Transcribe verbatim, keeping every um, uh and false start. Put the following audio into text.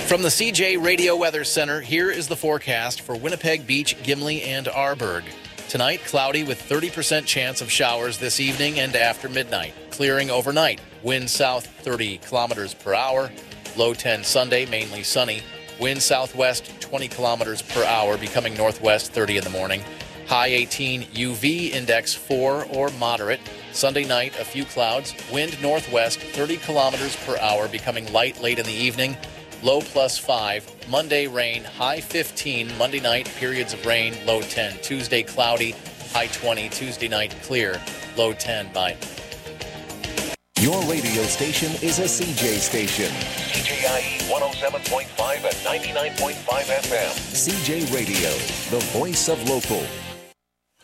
From the C J Radio Weather Center, here is the forecast for Winnipeg Beach, Gimli, and Arborg. Tonight, cloudy with thirty percent chance of showers this evening and after midnight. Clearing overnight. Wind south thirty kilometers per hour. Low ten Sunday, mainly sunny. Wind southwest twenty kilometers per hour, becoming northwest thirty in the morning. High eighteen, U V index four or moderate. Sunday night, a few clouds. Wind northwest thirty kilometers per hour, becoming light late in the evening. Low plus five. Monday rain, high fifteen. Monday night, periods of rain, low ten. Tuesday cloudy, high twenty. Tuesday night clear, low ten by. Your radio station is a C J station. C J I E one oh seven point five and ninety-nine point five F M. C J Radio, the voice of local.